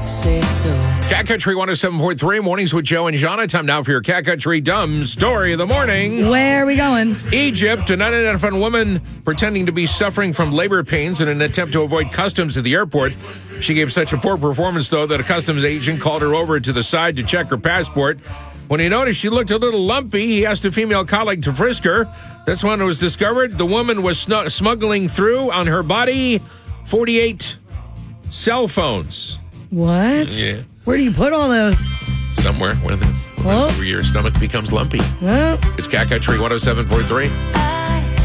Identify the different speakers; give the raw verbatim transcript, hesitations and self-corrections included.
Speaker 1: say so.
Speaker 2: Cat Country one oh seven point three, mornings with Joe and Jana. Time now for your Cat Country Dumb Story of the Morning.
Speaker 3: Where are we going?
Speaker 2: Egypt, an unidentified woman pretending to be suffering from labor pains in an attempt to avoid customs at the airport. She gave such a poor performance, though, that a customs agent called her over to the side to check her passport. When he noticed she looked a little lumpy, he asked a female colleague to frisk her. That's when it was discovered the woman was snu- smuggling through on her body forty-eight cell phones.
Speaker 3: What?
Speaker 2: Yeah.
Speaker 3: Where do you put all those?
Speaker 2: Somewhere where, the,
Speaker 3: Well.
Speaker 2: where your stomach becomes lumpy.
Speaker 3: Well.
Speaker 2: It's Cat Country one oh seven point three.